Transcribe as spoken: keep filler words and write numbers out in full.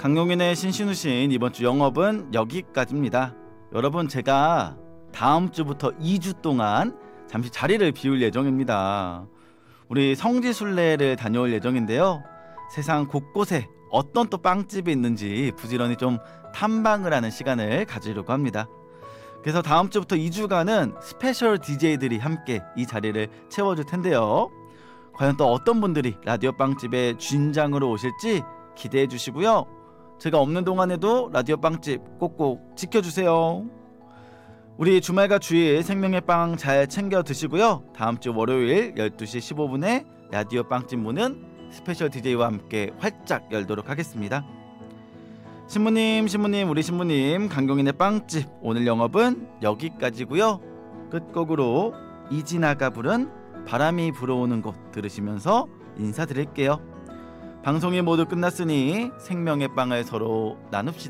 강용인의 신신우신 이번 주 영업은 여기까지입니다. 여러분, 제가 다음 주부터 이 주 동안 잠시 자리를 비울 예정입니다. 우리 성지순례를 다녀올 예정인데요. 세상 곳곳에 어떤 또 빵집이 있는지 부지런히 좀 탐방을 하는 시간을 가지려고 합니다. 그래서 다음 주부터 이 주간은 스페셜 디제이들이 함께 이 자리를 채워줄 텐데요. 과연 또 어떤 분들이 라디오 빵집의 주인장으로 오실지 기대해 주시고요. 제가 없는 동안에도 라디오 빵집 꼭꼭 지켜주세요. 우리 주말과 주일 생명의 빵 잘 챙겨 드시고요. 다음 주 월요일 열두 시 십오 분에 라디오 빵집 문은 스페셜 디제이와 함께 활짝 열도록 하겠습니다. 신부님 신부님 우리 신부님 강경인의 빵집 오늘 영업은 여기까지고요. 끝곡으로 이진아가 부른 바람이 불어오는 곳 들으시면서 인사드릴게요. 방송이 모두 끝났으니 생명의 빵을 서로 나눕시다.